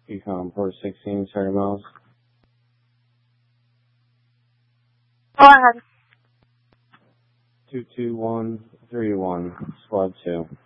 Econ Port 16, starting miles. Go ahead. 22131, Squad 2.